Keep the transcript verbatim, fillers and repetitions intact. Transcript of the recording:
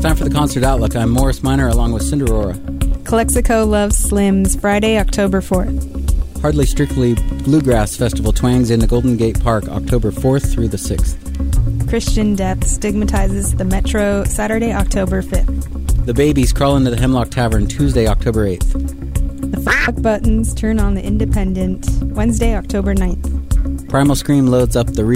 time for the Concert Outlook. I'm Morris Minor along with Cinderora. Calexico loves Slims, Friday, October fourth. Hardly Strictly Bluegrass Festival twangs in the Golden Gate Park, October fourth through the sixth. Christian Death stigmatizes the Metro, Saturday, October fifth. The Babies crawl into the Hemlock Tavern, Tuesday, October eighth. The Fuck Buttons turn on the Independent, Wednesday, October ninth. Primal Scream loads up the